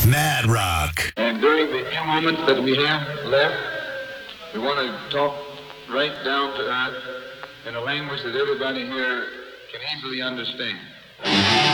Mad Rock. And during the few moments that we have left, we want to talk right down to earth in a language that everybody here can easily understand.